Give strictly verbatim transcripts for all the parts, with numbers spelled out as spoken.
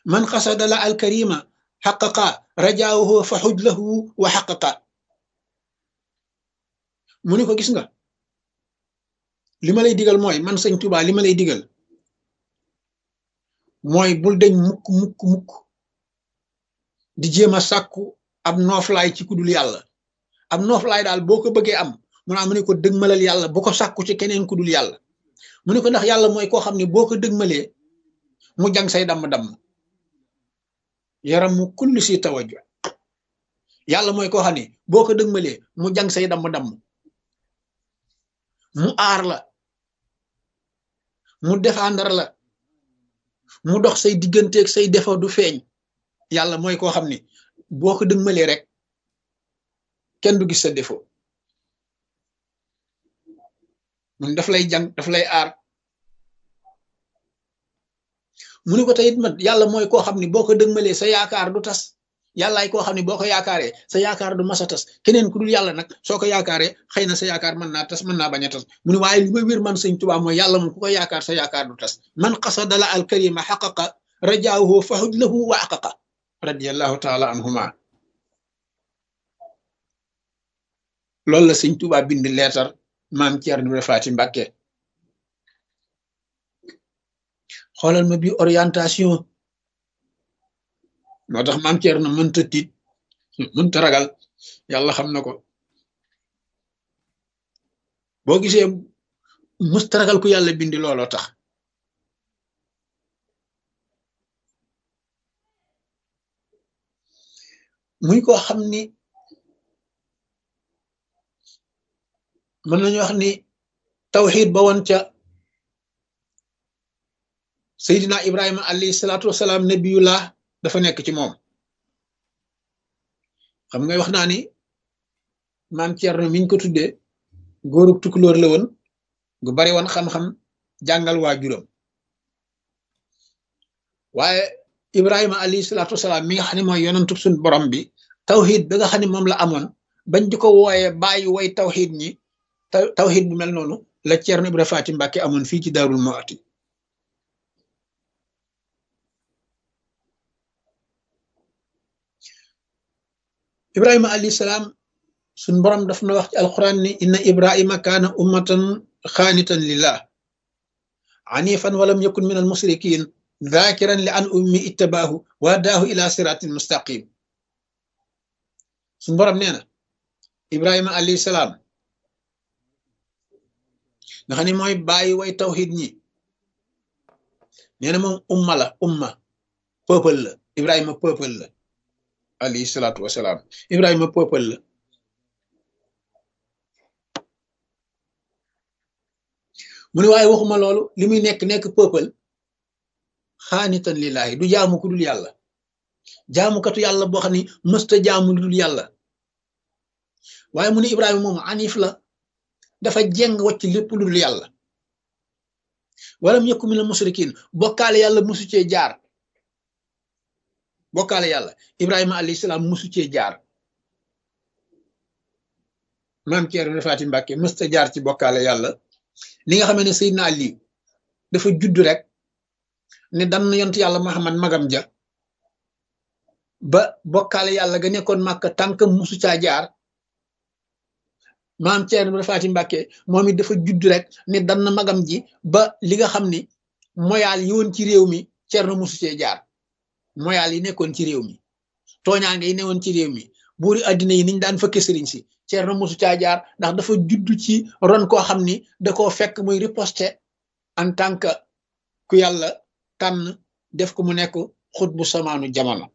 man xasada la al karima xaqaqa rajaahu fa xuj lahu wa xaqaqa mu ni ko gis nga li ma lay digal mooy man sëñ Tuubaa li ma lay digal mooy bul deñ mukk mukk mukk di jéem a sàkku ab nooflaay ci kudul yàlla ab nooflaay daal boo ko bëggee am mu naa mu ne ko dëgmalal yàlla bu ko sàkku ci keneen kudul yàlla mu ne ko ndax yàlla mooy koo xam ne boo ko dëgmalee mu jang say damm-damm yaram mu kulli si tawajju yàlla mooy koo xam ne boo ko dëgmalee mu jang say damm-damm mu aar la mu défendre la mu dox say digganteeg say défaut du feeñ yàlla mooy koo xam ni boo ko dëgmalee rek kenn du gis sa défaut mun daf lay jàng daf lay aar mu ni ko teyit mat yàlla mooy koo xam ni boo ko dëgmalee sa yaakaar du tas yàllaay koo xam ne boo ko yaakaaree sa yaakaar du mas a tas keneen ku dul yàlla nag soo ko yaakaaree xëy na sa yaakaar mën naa tas mën naa bañ a tas mu ne waaye li ma wér man sëñ Tuubaa mooy yàlla moom ku ko yaakaar sa yaakaar du tas man qasada la al karima xaqaqa rajaahu fa xuj lahu wa aqaqa radiallahu taala anhuma loolu la sëñ Tuubaa bind leetar maam Ceerno Ibra Faati Mbàkke xoolal ma bi orientation moo tax maam Ceerno mënta tiit mënta ragal yàlla xam na ko boo gisee mësta ragal ku yàlla bindi looloo tax muy koo xam ni mën nañu wax ni tawxiid ba woon ca Seydina Ibrahima alayhi salaatu wasalaam nabiyullah dafa nekk ci moom xam nga wax naa ni maam Ceerno miñ ko tuddee góorub tukulóor la woon gu bari woon xam-xam jàngal waajuram waaye Ibrahima alayhi salaatu wasalaam mi nga xam ne mooy yonentub suñ borom bi tawxiid ba nga xam ne moom la amoon bañ di ko wooyee bàyyi way tawxiid ñi tawxiid bu mel noonu la Ceerno Ibra Faati Mbàkke amoon fii ci Daarul Muhti Ibrahima alayhi salaam suñ borom daf na wax ci alquran ni inna Ibrahima kaana ummatan xaanitan lillah anifan walam yakun min al musrikin dhakiran li an ummi ittabaahu wa daahu ila siratin mustaqim suñ borom nee na Ibrahima alayhi salaam nga xam ne mooy bàyyi way tawxid ñi nee na moom umma la umma peuple la Ibrahima peuple la alayhi salaatu wasalaam Ibrahima peuple la mu ne waaye waxuma loolu li muy nekk nekk peuple xaanitan lillaahi du jaamu ku dul yàlla jaamukatu yàlla boo xam ne mësta jaamu lu dul yàlla waaye mu ne Ibrahima moom anif la dafa jeng wacc lépp lu dul yàlla walam yakun minal musrikin bokkaale yàlla musu cee jaar bokkaale yàlla Ibrahima alayhi salaam musu cee jaar maam Ceerno Faati Mbàkke mësta jaar ci bokkaale yàlla li nga xamee ne Seydina Ali dafa judd rek ne dan yont yàlla Muhammad magam ja ba bokkaale yàlla ga nekkoon Màkka tànkam musu caa jaar maam Ceerno Faati Mbàkke moom it dafa judd rek ne dan magam ji ba li nga xam ni moyaal yi woon ci réew mi Ceerno musu cee jaar moyaal yi nekkoon ci réew mi tooñaange yi newoon ci réew mi buuri addina yi niñ daan fëkke sëriñ si Ceerno musu caa jaar ndax dafa judd ci ron koo xam ni da koo fekk muy riposte en tant que ku yàlla tànn def ko mu nekk xut bu samaanu jamono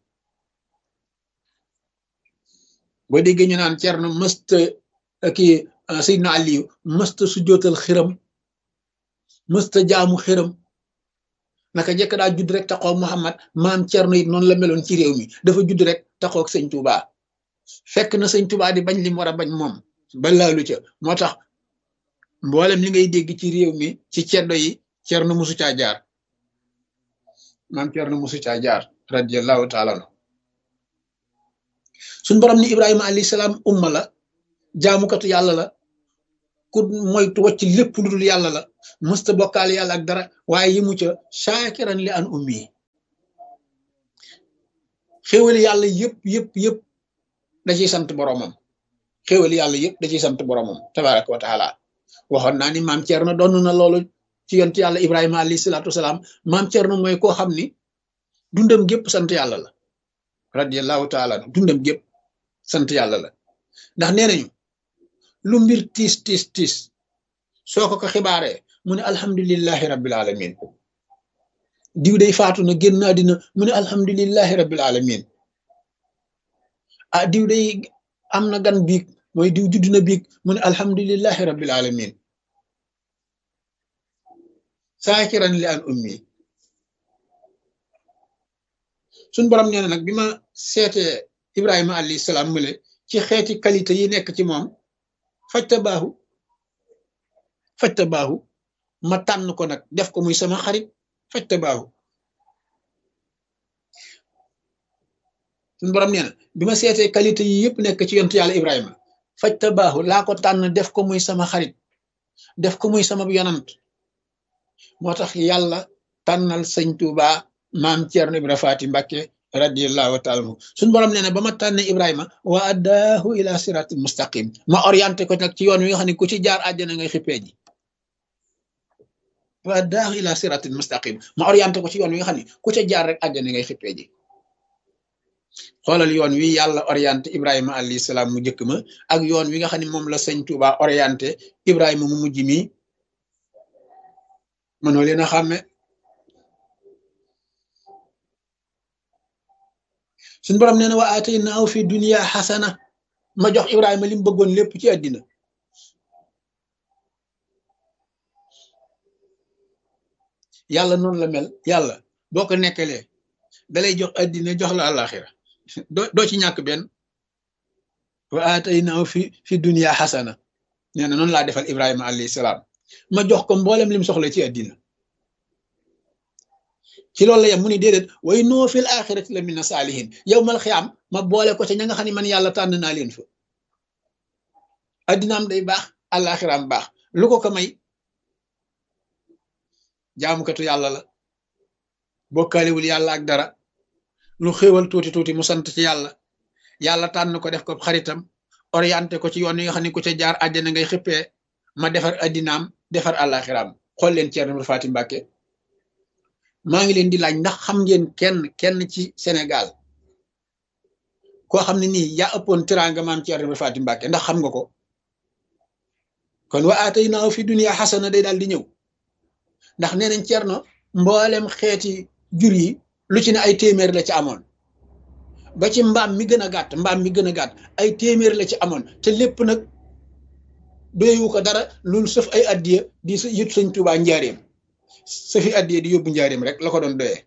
boo déggee ñu naan Ceerno mësta kii Seydina Aliyu mësta su jootal xiram mësta jaamu xiram naka jekk daa judd rek taxaw Muhammad maam Ceerno it noonu la meloon ci réew mi dafa judd rek taxaw ak sëñ Touba fekk na sëñ Touba di bañ li mu war a bañ moom ba laalu ca moo tax mboolem li ngay dégg ci réew mi ci ceddo yi Ceerno musu caa jaar maam Ceerno musu caa jaar radiyallahu taala anhu suñ borom ni Ibrahima alayhi salaam umma la jaamukatu yàlla la ku moytu wacc lépp lu dul yàlla la mësta bokkaale yàlla ak dara waaye yi mu ca shaakiran li an ummi xéewali yàlla yëpp yëpp yëpp da ciy sant boromam xéewali yàlla yëpp da ciy sant boromam tabaraka wa taala waxoon naa ni maam Thierno doon na loolu ci yonent yàlla Ibrahima alayhi salaatu wasalaam maam Thierno mooy koo xam ni dundam gépp sant yàlla la radiyallahu taala dundam gépp sant yàlla la ndax nee nañu lu mbir tiis tiis tiis soo ko ko xibaaree mu ne alhamdulillahi rabbil alamin diw day faatu na génn àddina mu ne alhamdulillahi rabbil alamin ah diw day am na gan biig mooy diw judd na biig mu ne alhamdulillahi rabbil alamin saakiran li an ummi suñ borom nee na nag bi ma seetee Ibrahima alayhi salaam mule ci xeeti qualité yi nekk ci moom fajta baaxu fajta baaxu ma tànn ko nag def ko muy sama xarit fajta baaxu suñ borom nee na bi ma seetee qualité yi yëpp nekk ci yontu yàlla Ibrahima fajta baaxu laa ko tànn def ko muy sama xarit def ko muy sama yonant moo tax yàlla tànnal sëñ Tuuba maam Ceerno Ibra Faati Mbàkke radiyallahu taala anhu suñ borom nee na ba ma tànne Ibrahima wa addaahu ila siratil mustaqim ma orienté ko nag ci yoon wi nga xam ne ku ci jaar àjjana ngay xippee ji wa addaahu ila siratil mustaqim ma orienté ko ci yoon wi nga xam ne ku ca jaar rek àjjana ngay xippee ji xoolal yoon wi yàlla orienté Ibrahima alayhi salaam mu njëkk ma ak yoon wi nga xam ne moom la sëñ Tuuba orienté Ibrahima mu mujj mi mënoo leen a xàmme suñ borom nee na wa ataynaahu fi dunya xasana ma jox Ibrahima li mu bëggoon lépp ci àddina yàlla noonu la mel yàlla boo ko nekkalee dalay jox àddina jox la àllaaxira doo doo ci ñàkk benn wa ataynaahu fi fi dunya xasana nee na noonu laa defal Ibrahima alayhi salaam ma jox ko mboolem lim soxla ci àddina ci loolu la yem mu ni déedéet way noo fil axirati la mina saalihin yow mal xiyaam ma boole ko ca ña nga xam ne man yàlla tànn naa leen fa addinaam day baax àllaaxiraam baax lu ko ko may jaamukatu yàlla la bokkaalewul yàlla ak dara lu xéewal tuuti tuuti mu sant ci yàlla yàlla tànn ko def ko xaritam orienté ko ci yoon yi nga xam ne ku ca jaar àjjana ngay xippee ma defar addinaam defar àllaaxiraam xool leen Ceerno Ibra Faati Mbàkke maa ngi leen di laaj ndax xam ngeen kenn kenn ci Sénégal koo xam ne nii yaa ëppoon teraanga maam Ceerno Ibra Faati Mbàkke ndax xam nga ko kon wa ataynaahu fi dunya xasana day daal di ñëw ndax nee nañ Ceerno mboolem xeeti jur yi lu ci ne ay téeméer la ci amoon ba ci mbaam mi gën a gàtt mbaam mi gën a gàtt ay téeméer la ci amoon te lépp nag doyewu ko dara loolu sëf ay addiya di yët sëñ Tuubaa njaareem sëfi addiya di yóbbu njaareem rek la ko doon doyee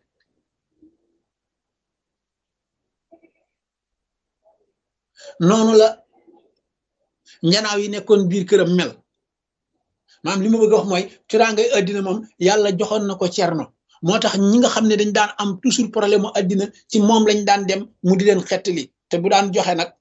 noonu la njanaaw yi nekkoon biir këram mel maam li ma bëgg a wax mooy teraangay addina moom yàlla joxoon na ko Cerno moo tax ñi nga xam ne dañ daan am toujours problème mu addina ci moom lañ daan dem mu di leen xettali te bu daan joxe nag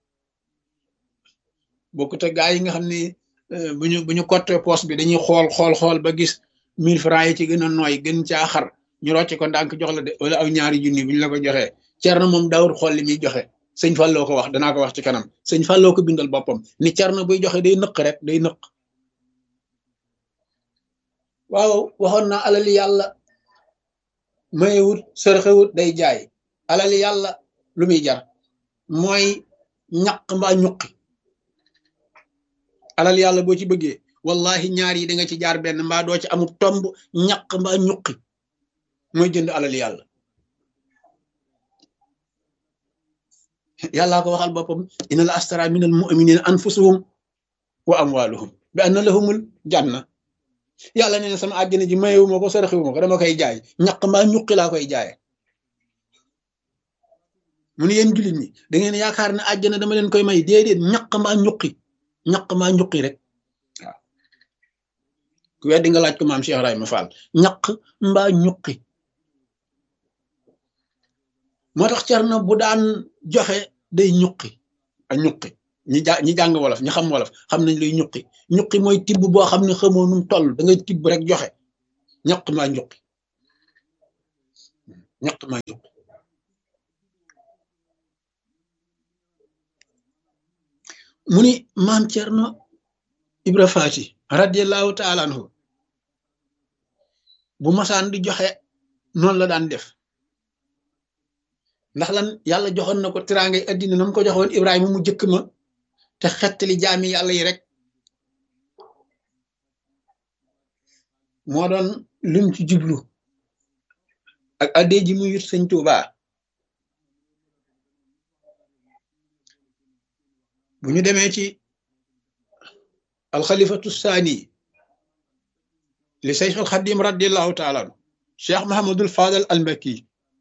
bokkut ak gaa yi nga xam ne bu ñu bu ñu cotte poste bi dañuy xool xool xool ba gis mille francs yi ci gën a nooy gën caa xar ñu rocc ko ndànk jox la de wala aw ñaari junni bu ñu la ko joxee Cerno moom daawul xool li muy joxe sëñ Falloo ko wax danaa ko wax ci kanam sëñ Falloo ko bindal boppam ni Cerno buy joxe day nëq rek day nëq waaw waxoon naa alali yàlla mayewut sërxewut day jaay alali yàlla lu muy jar mooy ñaq mbaa ñuqi alal yàlla boo ci bëggee wallahi ñaar yi da nga ci jaar benn mbaa doo ci amul tomb ñaq mbaa ñuqi mooy jënd alal yàlla yàllaa ko waxal boppam inna la astara min al muminina anfusuhum wa amwaluhum bi anna lahumul janna yàlla nee na sama àjjana ji mayewu ma ko saraxewu ma ko dama koy jaay ñaq mbaa ñuqi laa koy jaaye mu ne yéen jullit ñi da ngeen yaakaar ne àjjana dama leen koy may déedéet ñaq mbaa ñuqi ñaq mbaa ñuqi rek waaw ku weddi nga laaj ko maam Cheikh Ibrahima Fall ñaq mbaa ñuqi moo tax Cerno bu daan joxe day ñuqi ak ñuqi ñi ja ñi jàng wolof ñi xam wolof xam nañ luy ñuqi ñuqi mooy tibb boo xam ne xamoo num toll da ngay tibb rek joxe ñaq maa ñuqi ñaq maa ñuqi mu ni maam Cerno Ibra Faati radiallahu taala anhu bu masaan di joxe noonu la daan def ndax lan yàlla joxoon na ko tiraangay addina nam ko joxoon Ibrahima mu jëkk ma te xettali jaami yàlla yi rek moo doon lim ci jublu ak addee ji mu yut sëñ Tuubaa bu ñu demee ci alxalifatu saani li Seex al Xadim radiallahu taala anhu Cheikh Mahamadul Fadal al Mbakki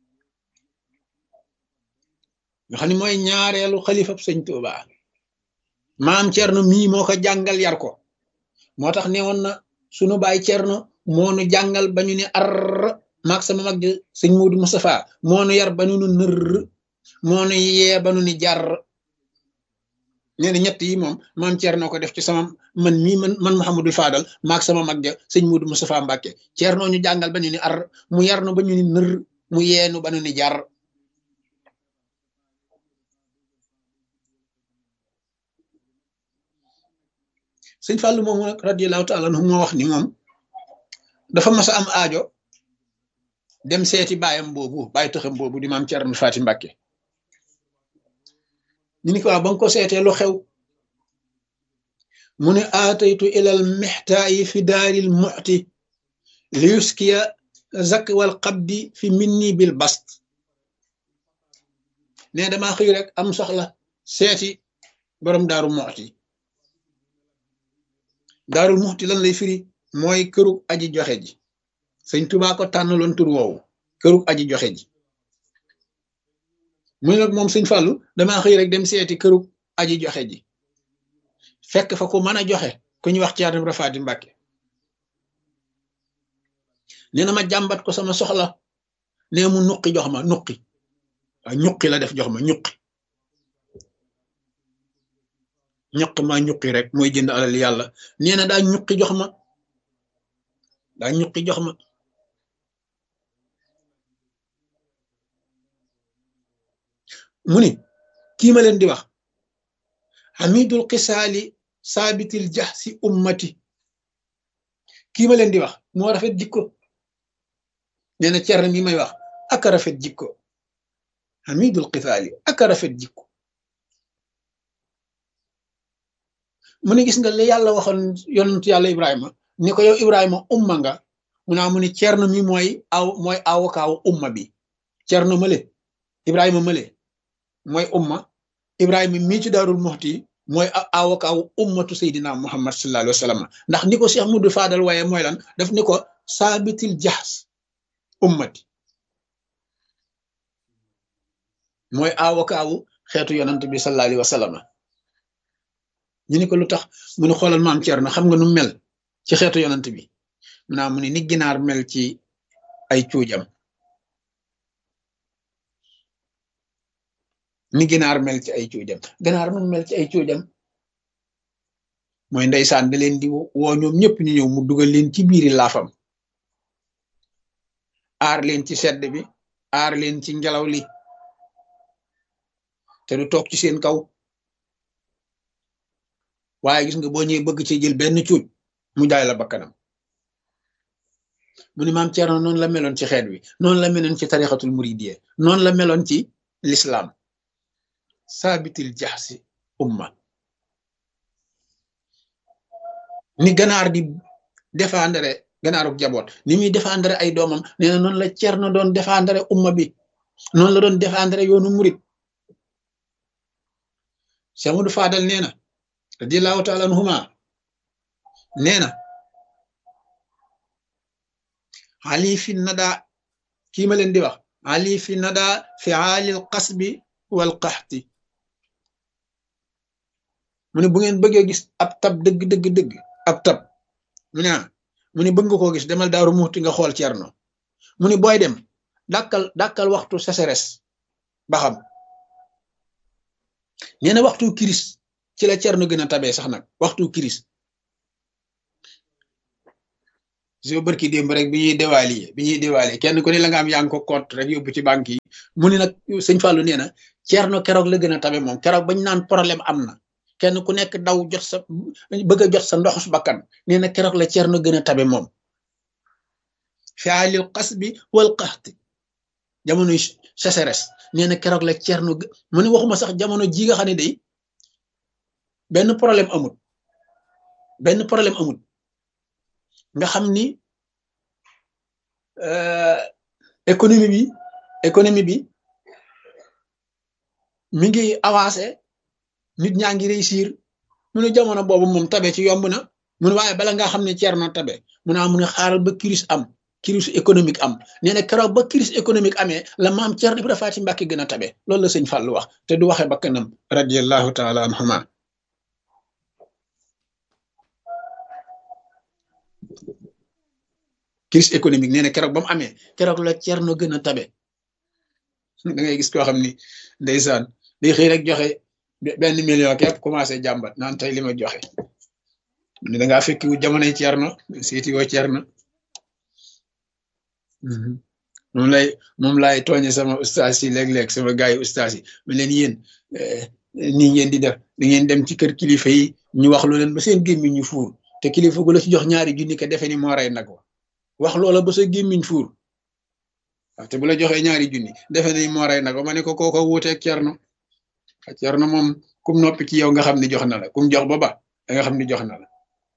nga xam ne mooy ñaareelu xalifab sëñ Tuubaa maam Cerno mii moo ko jàngal yar ko moo tax ne woon na sunu baay Cerno moo nu jàngal ba ñu ne ar maag sama mag sëñ Muudu Mustafa moo nu yar ba nu nu nër moo nu yee ba nu ni jar nee na ñett yi moom maam Cerno ko def ci sama man mii man man Mouhamadul Fadal maag sama mag ja sëñ Muudu Mustafa Mbàkke Cerno ñu jàngal ba ñu ni ar mu yar nu ba ñu ni nër mu yeenu ba nu ni jar sëñ Fàllu moomu nag radiyallahu taala anhu moo wax ni moom dafa mas a am aajo dem seeti baayam boobu bàyyi taxam boobu di maam Cerno Faati Mbàkke ñu ni ko waaw ba nga ko seetee lu xew mu ne aataytu ilal mixtaayi fi daaril muxti li yuskiya zak wal qabdi fi minni bil bast ne damaa xëy rek am soxla seeti borom daaru muxti daarul muxti lan lay firi mooy kërug aji joxe ji sëñ Tuubaa ko tànnaloon tur woowu kërug aji joxe ji mu ne nag moom sëñ Fàllu damaa xëy rek dem seeti kërug aji joxe ji fekk fa ku mën a joxe ku ñuy wax Ceerno Ibra Faati Mbàkke nee na ma jàmbat ko sama soxla nee mu nuqi jox ma nuqi waaw ñuqi la def jox ma ñuqi ñuq ma ñuqi rek mooy jënd alal yàlla nee na daa ñuqi jox ma daa ñuqi jox ma mu ni kii ma leen di wax hamidul xisaali saabitil jaxsi ummati kii ma leen di wax moo rafet jikko nee na Cerno mi may wax aka rafet jikko hamidul xisaali aka rafet jikko mu ne gis nga li yàlla waxoon yonent yàlla Ibrahima ni ko yow Ibrahima umma nga mu naa mu ne Cerno mi mooy aw mooy awokaaw umma bi Cerno male Ibrahima male mooy umma Ibrahima mii ci Daarul Muxti mooy awokaaw ummatu Seydina Muhammad sallallahu alayhi wa sallam ndax ni ko Cheikh Mudu Fadal waaye mooy lan daf ni ko saabitil jaxs ummati mooy awokaawu xeetu yonent bi sallallahu alayhi wa sallam ñu ni ko lu tax mu ne xoolal maam Cerno xam nga nu mel ci xeetu yonent bi mu naa mu ne ni ginaar mel ci ay cuujam ni ginaar mel ci ay cuujam ginaar nu mel ci ay cuujam mooy ndeysaan da leen di woo ñoom ñëpp ñu ñëw mu dugal leen ci biiri laafam aar leen ci sedd bi aar leen ci ngelaw li te du toog ci seen kaw waaye gis nga boo ñëwee bëgg ci jël benn cuuj mu jaay la bakkanam mu ni maam Cerno noonu la meloon ci xeet wi noonu la meloon ci tarixatul muridiyya noonu la meloon ci l'islam saabitil jaxsi umma ni ganaar di défendre ganaaruk jaboot ni muy défendre ay doomam nee na noonu la Cerno doon défendre umma bi noonu la doon défendre yoonu murid Cheikh Mudu Fadal nee na radiyallahu taala anhuma nee na ali fi nada kii ma leen di wax ali fi nada fi aalil qasbi wal qaxti mu ne bu ngeen bëggee gis ab tab dëgg dëgg dëgg ab tab mu ne mu ne bëgg nga koo gis demal Daaru Muxti nga xool Cerno mu ne booy dem dàkkal dàkkal waxtu sécheresse ba xam nee na waxtu kiris ci la Cerno gën a tabee sax nag waxtu kiris soo bërki démb rek bi ñuy déwaali bi ñuy déwaali kenn ku ne la nga am yaa ngi ko compte rek yóbbu ci banque yi mu ne nag sëñ Fallou nee na Cerno keroog la gën a tabe moom keroog bañ naan problème am na kenn ku nekk daw jot sa bëgg a jot sa ndoxus bakkan nee na keroog la Cerno gën a tabe moom fialil xas bi wal qaxti jamono sécheresse nee na keroog la Cerno mu ne waxuma sax jamono ji nga xam ne day benn problème amul benn problème amul nga xam ni économie bi économie bi mi ngi avancé nit ñaa ngi réussir mu ne jamono boobu moom tabe ci yomb na mu ne waaye bala nga xam ne Cerno tabe mu ne mu ne xaaral ba crise am crise économique am nee na keroog ba crise économique amee la maam Cerno Ibra Faati Mbàkke gën a tabe loolu la sëñ Fàllu wax te du waxe ba kanam radiyallahu taala anhuma crise économique nee na keroog ba mu amee keroog la Cerno gën a tabe da ngay gis koo xam ni ndeysaan day xëy rek joxe benn million képp commencé jàmbat naan tey li ma joxe ni da ngaa fekki wu jamonoy Cerno seeti woo Cerno moom lay moom laay tooñe sama ustaas yi léeg-léeg sama gars yi ustaas yi ma leen yéen nii ngeen di def da ngeen dem ci kër kilifa yi ñu wax lu leen ba seen gémmiñ ñu fuur te kilifa gu la ci jox ñaari junni ko defe ni moo rey nag wa wax loola ba sa gémmiñ fuur waaw te bu la joxee ñaari junni defe ni moo rey nag wa ma ne ko kooko wuuteeg Cerno Cerno moom kum noppi ci yow nga xam ni jox na la kum jox ba ba da nga xam ni jox na la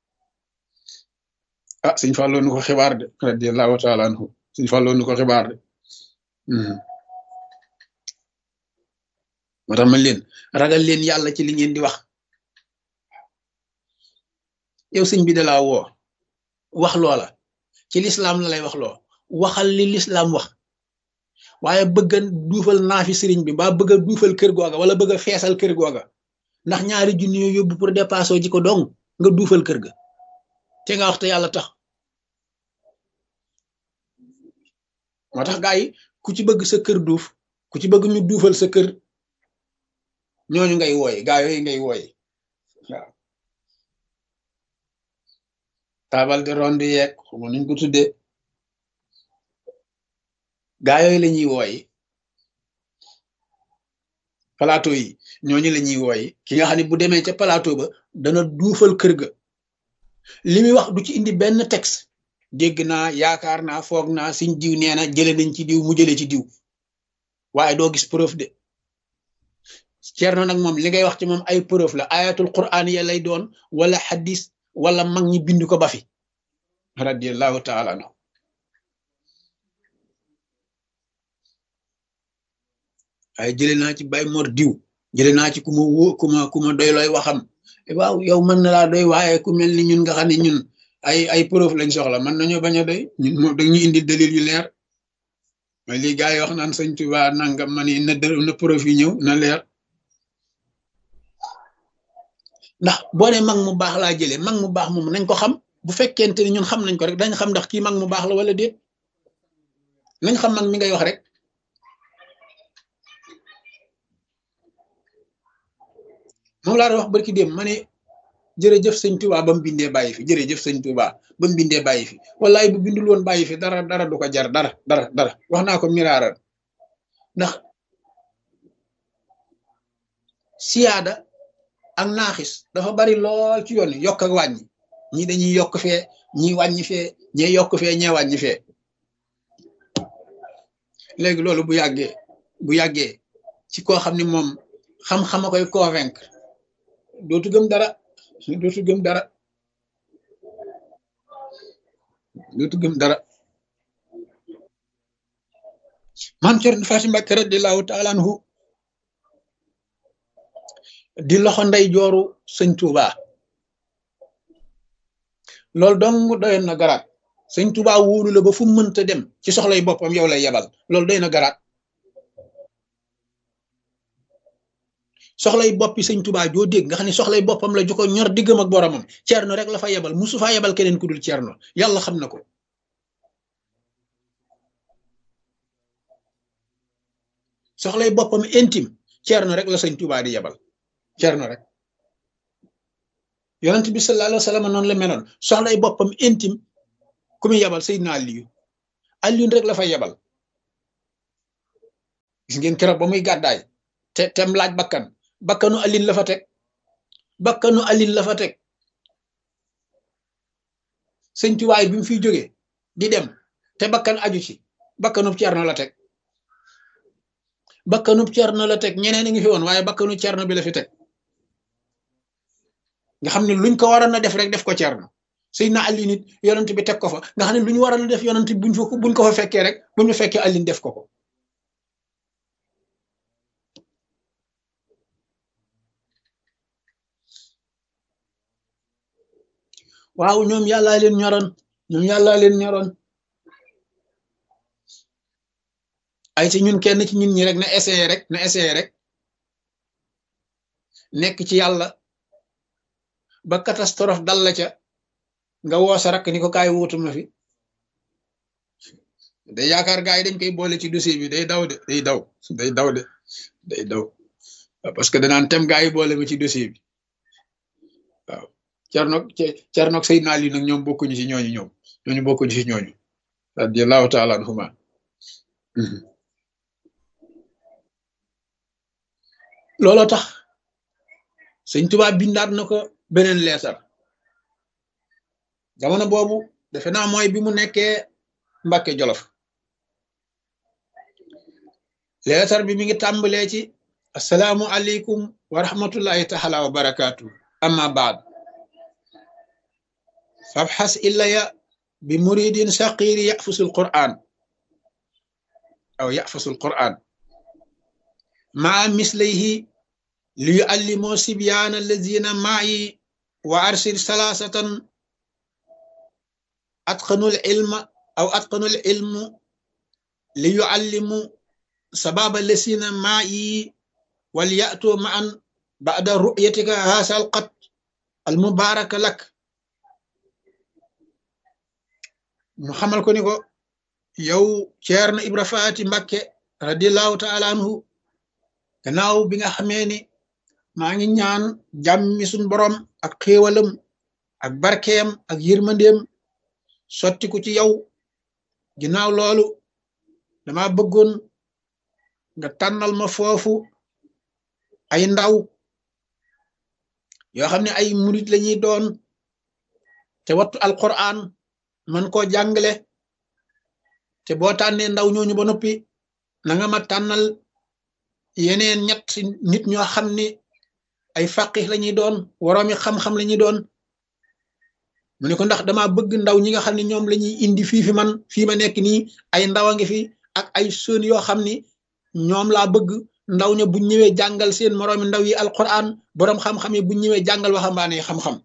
ah sëñ Fallou nu ko xibaar de radiyallahu taala anhu sëñ Fallou nu ko xibaar de moo tax man leen ragal leen yàlla ci li ngeen di wax yow sëñ bi da laa woo wax loola ci lislaam la lay wax loo waxal li lislaam wax waaye bëgg a duufal naafi sëriñ bi ba bëgg a duufal kër googa wala bëgg a feesal kër googa ndax ñaari junni yoo yóbbu pour dépasser ji ko dong nga duufal kër ga te nga wax te yàlla tax moo tax gaa yi ku ci bëgg sa kër duuf ku ci bëgg ñu duufal sa kër ñooñu ngay wooye gaa yooyu ngay wooye waaw taabal de ronde yeeg xuma nuñ ko tuddee gaa yooyu la ñuy wooye plateau yi ñooñu la ñuy wooye ki nga xam ne bu demee ca plateau ba dana duufal kër ga li muy wax du ci indi benn texte dégg naa yaakaar naa foog naa siñ diw nee na jële nañ ci diw mu jële ci diw waaye doo gis preuve de Cerno nag moom li ngay wax ci moom ay preuve la ayatul qur'an ya lay doon wala hadis wala mag ñi bind ko ba fi radiyallahu taala anhu waaye jële naa ci Baye Mor diw jële naa ci ku ma wó ku ma ku ma doy looy waxam waaw yow mën na laa doy waaye ku mel ni ñun nga xam ne ñun ay ay preuve lañ soxla mën nañoo bañ a doy ñun moom dañuy indi dalil yu leer mooy lii gars yi wax naan sëñ Tuubaa nangam ma ni na na preuve yi ñëw na leer ndax boo ne mag mu baax laa jëlee mag mu baax moom nañ ko xam bu fekkente ni ñun xam nañ ko rek dañ xam ndax kii mag mu baax la wala déet nañ xam mag mi ngay wax rek moom laa doon wax barki dem ma ne jërëjëf sëñ Tuubaa ba mu bindee bàyyi fi jërëjëf sëñ Tuubaa ba mu bindee bàyyi fi wallaay bu bindul woon bàyyi fi dara dara du ko jar dara dara dara wax naa ko miraaral ndax siyaada ak naaxis dafa bari lool ci yoon yokk ak wàññi ñii dañuy yokk fee ñii wàññi fee ñee yokk fee ñee wàññi fee léegi loolu bu yàggee bu yàggee ci koo xam ne moom xam-xama koy convaincre dootu gëm dara dootu gëm dara dootu gëm dara maam Cerno Faati Mbàkke radiyallaahu taala anhu di loxo ndey jooru sëñ Tuubaa loolu dong doyoon na garaat sëñ Tuubaa wóolu la ba fu mu mënta dem ci soxlay boppam yow lay yebal loolu doy na garaat soxlay boppi sëñ Tuubaa joo dégg nga xam ne soxlay boppam la ju ko ñor diggam ak boromam Cerno rek la fa yebal musu faa yebal keneen ku dul Cerno yàlla xam na ko soxlay boppam intime Cerno rek la sëñ Tuubaa di yebal Cerno rek yonent bi sallallahu alayhi wa sallam noonu la meloon soxlay boppam intime ku muy yebal Seydina Aliyu Aliyu rek la fa yebal gis ngeen keroog ba muy gàddaay te tem laaj bakkan bakkanu Aliyu la fa teg bakkanu Alioune la fa teg sëñ Tuubaa bi mu fiy jógee di dem te bakkan aju ci bakkanub Cerno la teg bakkanub Cerno la teg ñeneen a ngi fi woon waaye bakkanu Cerno bi la fi teg nga xam ne luñ ko waroon a def rek def ko Cerno Seydina Ali nit yonent bi teg ko fa nga xam ne lu ñu waroon a def yonent buñ fa buñ ko fa fekkee rek buñ fa fekkee Alioune def ko ko waaw ñoom yàllaa leen ñoroon ñoom yàllaa leen ñoroon ay ci ñun kenn ci ñun ñi rek na essayé rek na essayé rek nekk ci yàlla ba catastrophe dal la ca nga woo sa rakk ni ko kaay wuutu ma fi day yaakaar gaa yi dañ koy boole ci dossier bi day daw de day daw day daw de day daw parce que danaan tem gaa yi boole ma ci dossier bi waaw Cerno Cerno ak Seydina Ali nag ñoom bokkuñu ci ñooñu ñoom ñooñu bokkuñu ci ñooñu radiyallahu taala anhuma looloo tax Sëñ Tuubaa bindaat na ko beneen leetar jamono boobu defe naa mooy bi mu nekkee Mbàkke Jolof leetar bi mi ngi tàmbalee ci assalaamu aleykum wa rahmatullahi taala wa barakaatu amma baad fabxas illaya bi muridin saqiri yafusul quran aw yafusul quran maa mislayhi li yuallimoo sibyaana allazina maayi wa arsil salaasatan atqanul ilma aw atqanul ilmu li yuallimu sababa allazina maayi wal ya'tu ma'an ba'da ru'yatika haasal qat al mubaaraka lak mu xamal ko ni ko yow Ceerno Ibra Faati Mbakke radiyallahu taala anhu gannaaw bi nga xamee ni maa ngi ñaan jàmmi suñ borom ak xéewalam ak barkeem ak yërmandeem sottiku ci yow ginnaaw loolu dama bëggoon nga tànnal ma foofu ay ndaw yoo xam ne ay murit lañuy doon te wattu alquran man koo jàngale te boo tànnee ndaw ñooñu ba noppi na nga ma tànnal yeneen ñett nit ñoo xam ni ay faqih lañuy doon woroomi xam-xam lañuy doon mu ne ko ndax dama bëgg ndaw ñi nga xam ne ñoom lañuy indi fii fi man fii ma nekk nii ay ndaw a ngi fi ak ay sën yoo xam ni ñoom laa bëgg ndaw ña buñ ñëwee jàngal seen moroomi ndaw yi alquran boroom xam-xam yi buñ ñëwee jàngal waxambaane yi xam-xam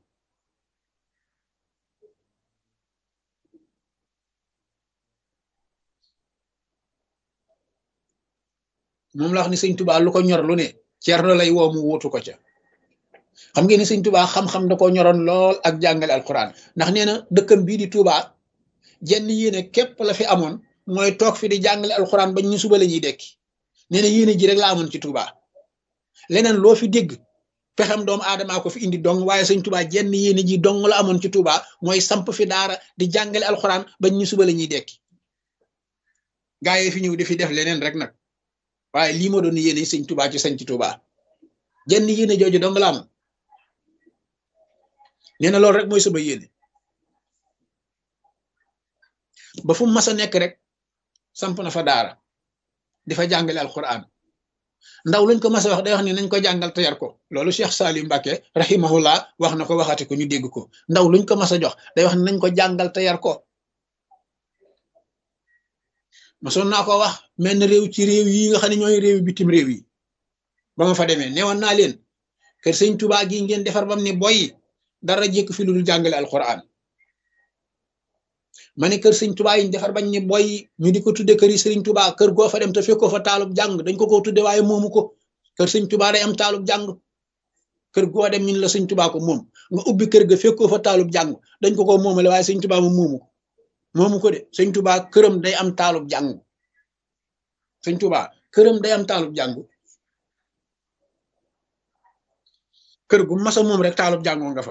moom la wax ni sëñ Tuubaa lu ko ñor lu ne Ceerno lay woo mu wuutu ko ca xam ngeen ni sëñ Tuubaa xam-xam da ko ñoroon lool ak jàngale alquran ndax nee na dëkkam bii di Tuubaa jenn yéene képp la fi amoon mooy toog fi di jàngale alquran bañ ñu suba la ñuy dekki nee na yéene ji rek la amoon ci Tuubaa leneen loo fi dégg pexem doomu aadamaa ko fi indi dong waaye sëñ Tuubaa jenn yéene ji dong la amoon ci Tuubaa mooy samp fi daara di jàngale alquran bañ ñu suba la ñuy dekki gaa yi fi ñëw di fi def leneen rek nag waaye lii moo doon yéene sëñ Tuubaa ci sañ ci Tuubaa jenn yéene jooju dong la am nee na loolu rek mooy sama yéene ba fu mu mas a nekk rek samp na fa daara di fa jàngale alquran ndaw luñ ko mas a wax day wax ni nañ ko jàngal te yar ko loolu Cheikh Saliou Mbacké rahimahullah wax na ko waxati ko ñu dégg ko ndaw luñ ko mas a jox day wax ni nañ ko jàngal te yar ko masoon naa ko wax menn réew ci réew yi nga xam ne ñooy réew bitim réew yi ba ma fa demee newoon naa leen kër sëñ Tuubaa gi ngeen defar bam ni boy dara jékk fi lu dul jàngale alquran ma ne kër sëñ Tuubaa yi ñu defar bañ ni boy ñu di ko tudde kër yi sëriñ Tuubaa kër goo fa dem te fekkoo fa taalub jàng dañ ko ko tudde waaye moomu ko kër sëñ Tuubaa day am taalub jàng kër goo dem ñun la sëñ Tuubaa ko moom nga ubbi kër ga fekkoo fa taalub jàng dañ ko ko moomale waaye sëñ Tuubaa moom moomu ko moomu ko de sëñ Tuubaa këram day am taalub jàng sëñ Tuubaa këram day am taalub jàng kër gu masa moom rek taalub jàngoo nga fa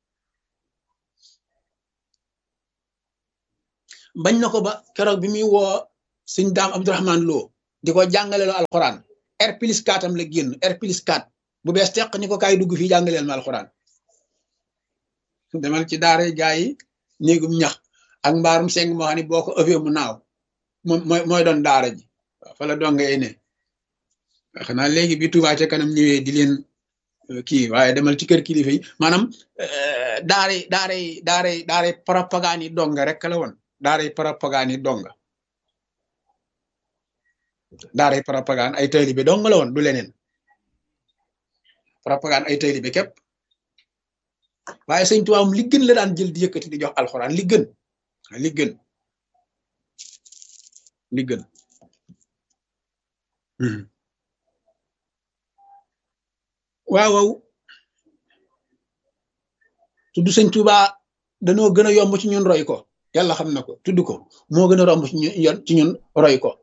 bañ na ko ba keroog bi muy woo sëñ Daam Abdourahman Lo di ko jàngale loo alxuraan R plus quatre am la génn R plus quatre bu bees teq ni ko kaay dugg fii jàngaleel ma alxuraan demal ci daara gaa yi néegum ñax ak mbaarum seng moo xam ne boo ko ëffee mu naaw moom mooy mooy doon daara ji waaw fa la donga yi ne xanaa léegi bi Touba ca kanam ñëwee di leen kii waaye demal ci kër kilifa yi maanaam daaray daaray daaray daaray propagande yi donga rek la woon daaray propagande yi donga daaray propagande ay taalibe dong la woon du leneen propagande ay taalibe képp waaye sëñ Tuubaa moom li gën la daan jël di yëkkati di jox alxuraan li gën li gën li gën waaw waaw tudd sëñ Tuubaa danoo gën a yomb ci ñun roy ko yàlla xam na ko tudd ko moo gën a romb ci ñun ci ñun roy ko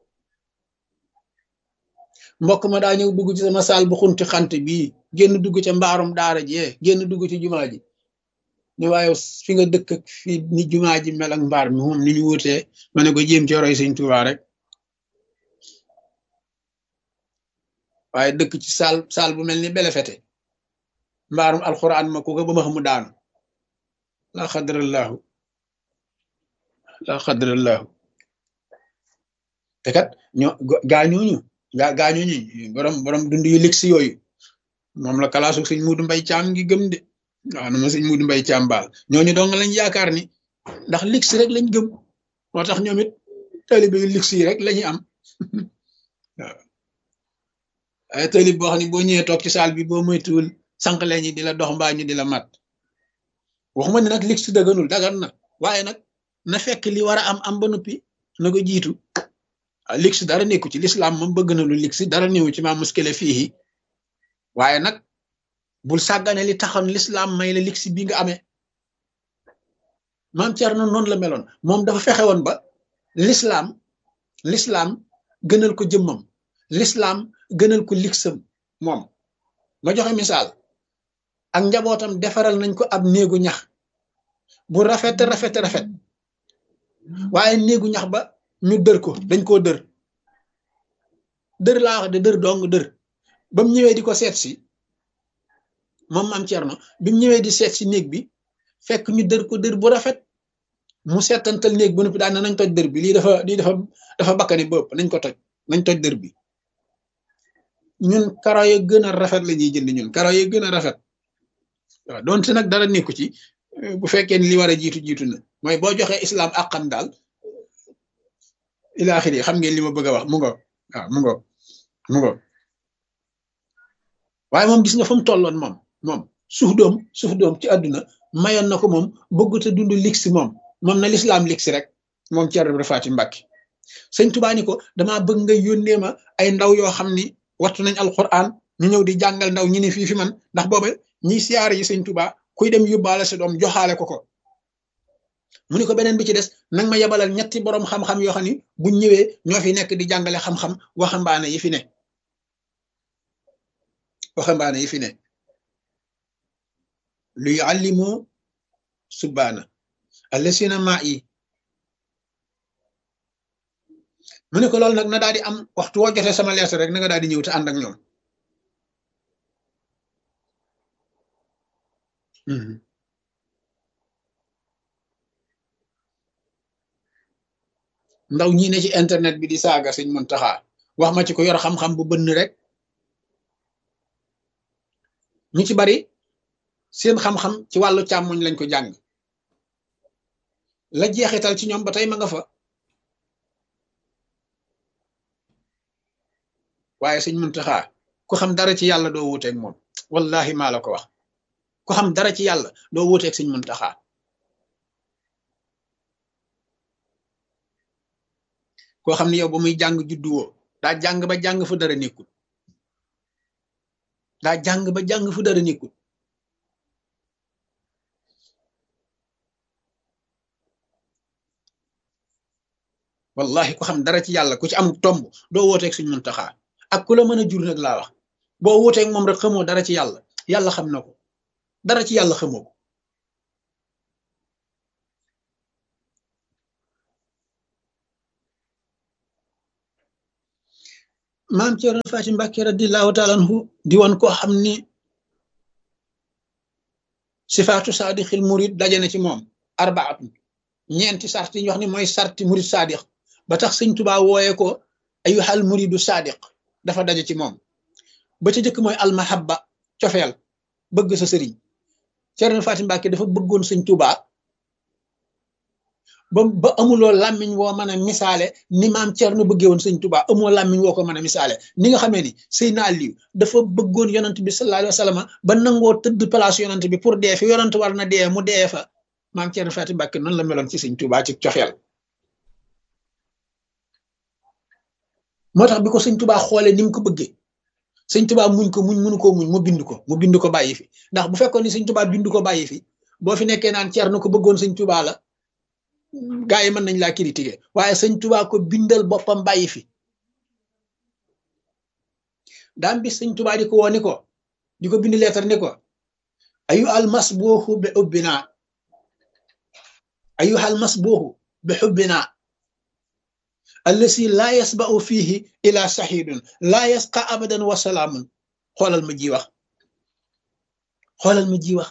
mbokk ma daa ñëw dugg ci sama saal bu xunti xant bii génn dugg ca mbaarum daara ji génn dugg ci jumaa ji ne waaye fi nga dëkk ak fii ni jumaa ji mel ak mbaar mi moom ni ñu wutee ma ne ko jéem ci roy sëñ Tuubaa rek waaye dëkk ci saal saal bu mel ni belefete mbaarum alxuraan ma ko ko ba ma xamu daanu la xadrallahu la xadrallahu te kat ñoo gaañooñu gaa gaañooñu borom borom dund yu ligsi yooyu moom la kalaasu sëñ Muudu Mbay Caam ngi gëm de waaw na ma sëñ Muudu Mbay Caam baal ñooñu dong lañ yaakaar ni ndax ligsi rek lañ gëm moo tax ñoom it taalibe yu ligsi yi rek lañuy am waaw ay taalib boo xam ne boo ñëwee toog ci saal bi boo moytuwul sànq leen ñi di la dox mbaa ñu di la mat waxuma ne nag ligsi daganul dagan na waaye nag na fekk li war a am am ba noppi na ko jiitu ah ligsi dara nekku ci lislaam moom bëgg na lu ligsi dara néew ci maa muskile fii waaye nag bul sàggane li taxoon lislaam may la ligsi bi nga amee maam Cerno noonu la meloon moom dafa fexe woon ba lislaam lislaam gënal ko jëmmam lislaam gënal ko ligsam moom ma joxe misaal ak njabootam defaral nañ ko ab néegu ñax bu rafet rafet rafet waaye néegu ñax ba ñu dër ko dañ koo dër dër laa wax de dër dong dër ba mu ñëwee di ko seet si moom maam Cerno bi mu ñëwee di seet si néeg bi fekk ñu dër ko dër bu rafet mu seetantal néeg ba noppi daan nañ toj dër bi lii dafa lii dafa dafa bakkani bopp nañ ko toj nañ toj dër bi ñun karo ya gën a rafet la ñuy jënd ñun karo ya gën a rafet waaw donte nag dara nekku ci bu fekkee ni li war a jiitu jiitu na mooy boo joxee islam àqam daal ilaaxiri xam ngeen li ma bëgg a wax mu ngo waaw mu ngo mu ngo waaye moom gis nga fu mu tolloon moom moom suuf doom suuf doom ci àdduna mayoon na ko moom bëggut a dund ligsi moom moom na lislaam ligsi rek moom Ceerno Ibra Faati Mbàkke sëñ Tuubaa ni ko damaa bëgg nga yónnee ma ay ndaw yoo xam ni wattu nañ alquran ñu ñëw di jàngal ndaw ñi ne fii fi man ndax booba ñiy siyaare yi sëñ Tuubaa kuy dem yóbbaale sa doom joxaale ko ko mu ni ko beneen bi ci des nag ma yebalal ñetti boroom xam-xam yoo xam ni buñ ñëwee ñoo fi nekk di jàngale xam-xam waxambaane yi fi ne waxambaane yi fi ne lu yuallimu subbaana allasina maa yi mu ne ko loolu nag na daal di am waxtu woo jotee sama lees rek na nga daal di ñëw te ànd ak ñoom ndaw ñi ne ci internet bi di saaga sëñ Muntaxa wax ma ci ko yor xam-xam bu bënn rek ñu ci bari seen xam-xam ci wàllu càmmoñ lañ ko jàng la jeexital ci ñoom ba tey ma nga fa waaye sëñ Muntaxa ku xam dara ci yàlla doo wuuteeg moom wallahi maa la ko wax ku xam dara ci yàlla doo wuuteeg sëñ Muntaxa koo xam ne yow ba muy jàng judduwoo daa jàng ba jàng fu dara nekkul daa jàng ba jàng fu dara nekkul wallahi ku xam dara ci yàlla ku ci am tomb doo wooteeg suñ Muntaxa ak ku la mën a jur nag laa wax boo wooteeg moom rek xamoo dara ci yàlla yàlla xam na ko dara ci yàlla xamoo ko maam Cerno Faati Mbàkke radiyallaahu taala anhu di woon koo xam ni sifaatu saadixil murid daje na ci moom arbaatun ñeenti sart yi ñu wax ni mooy sarti murid saadix ba tax sëñ Tuubaa wooye ko ayuhal muridu saadiq dafa daje ci moom ba ca jëkk mooy almahabba cofeel bëgg sa sëriñ Cerno Faati Mbàkke dafa bëggoon sëñ Tuubaa ba ba amuloo làmmiñ woo mën a misaale ni maam Cerno bëggee woon sëñ Tuubaa amoo làmmiñ woo ko mën a misaale ni nga xamee ni Seydina Aliyu dafa bëggoon yonant bi sallallahu alayhi wa sallam ba nangoo tëdd place yonant bi pour dee fi yonant war na dee mu dee fa maam Cerno Faati Mbàkke noonu la meloon ci sëñ Tuubaa ci cofeel moo tax bi ko sëñ Tuubaa xoolee ni mu ko bëggee sëñ Tuubaa muñ ko muñ mënu koo muñ mu bind ko mu bind ko bàyyi fi ndax bu fekkoon ni sëñ Tuubaa bind ko bàyyi fi boo fi nekkee naan Cerno ko bëggoon sëñ Tuubaa la gaa yi mën nañ laa critiquer waaye sëñ Tuubaa ko bindal boppam bàyyi fi daam bi sëñ Tuubaa di ko woo ni ko di ko bind leetar ni ko ayu al masbuuxu bi xubbina ayu al masbuuxu bi xubbina allasi laa yasba'u fiihi ila sahidun laa yasqa abadan wa salaamun xoolal ma ji wax xoolal ma ji wax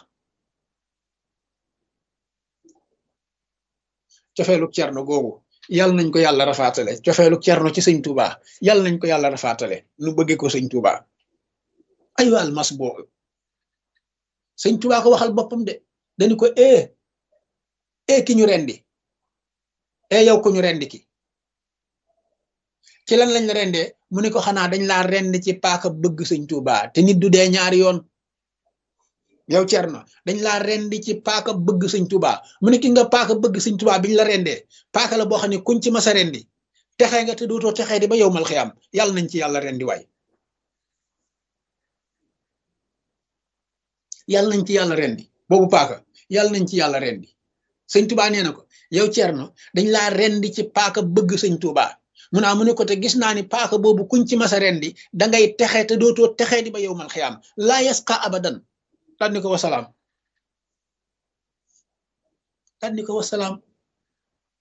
cofeelu Cerno googu yàlla nañ ko yàlla rafaatale cofeelu Cerno ci sëñ Tuubaa yàlla nañ ko yàlla rafaatale nu bëggee ko sëñ Tuubaa ayu al masbuuxu sëñ Tuubaa ko waxal boppam de dañu ko e e ki ñu rendi e yow ko ñu rendi ki ci lan lañ la rendee mu ne ko xanaa dañ laa rend ci paaka bëgg sëñ Tuubaa te nit du dee ñaari yoon yow Cerno dañ laa rendi ci paaka bëgg sëñ Tuubaa mu ne ki nga paaka bëgg sëñ Tuubaa biñ la rendee paaka la boo xam ne kuñ ci masa rendi texee nga te dootoo texee di ba yow mal xiyaam yàlla nañ ci yàlla rendi waay yàlla nañ ci yàlla rendi boobu paaka yàlla nañ ci yàlla rendi sëñ Tuubaa nee na ko yow Cerno dañ laa rendi ci paaka bëgg sëñ Tuubaa mu naa mu ne ko te gis naa ni paaka boobu kuñ ci masa rendi dangay texe te dootoo texee di ba yow mal xiyaam laa yasqa abadan tànni ko wasalaam tànni ko wasalaam